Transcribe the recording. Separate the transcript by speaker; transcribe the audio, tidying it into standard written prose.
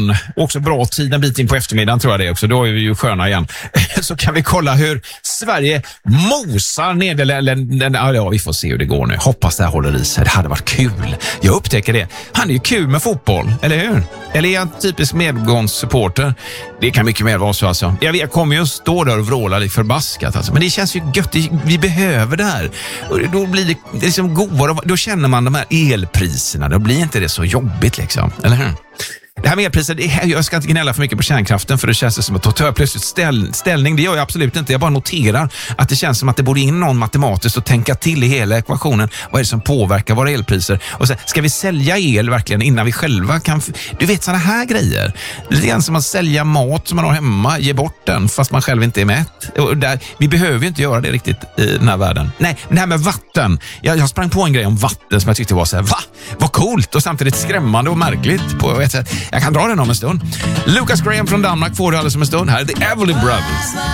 Speaker 1: imorgon, också bra tid en bit in på eftermiddagen tror jag det också, då är vi ju sköna igen. Så kan vi kolla hur Sverige mosar Nederländerna. Ja, vi får se hur det går nu. Hoppas det här håller i sig. Det hade varit kul. Jag upptäcker det. Han är ju kul med fotboll, eller hur? Eller är jag en typisk medgångssupporter? Det kan mycket mer vara så alltså. Jag kommer ju att stå där och vråla lite förbaskat alltså. Men det känns ju gött. Vi behöver det här. Och då blir det liksom godare. Då känner man de här elpriserna. Då blir inte det så jobbigt liksom. Eller hur? Det här med elpriser, jag ska inte gnälla för mycket på kärnkraften för det känns som att då tar jag plötsligt ställning. Det gör jag absolut inte. Jag bara noterar att det känns som att det borde in någon matematiskt och tänka till i hela ekvationen. Vad är det som påverkar våra elpriser? Och sen, ska vi sälja el verkligen innan vi själva kan... Du vet sådana här grejer. Det är lite grann som att sälja mat som man har hemma, ge bort den fast man själv inte är mätt. Och vi behöver ju inte göra det riktigt i den här världen. Nej, men det här med vatten. Jag sprang på en grej om vatten som jag tyckte var så här, va? Vad coolt och samtidigt skrämmande och märkligt på ett sätt. Jag kan dra den om en stund. Lucas Graham från Danmark får du alldeles om en stund. Här är The Everly Brothers.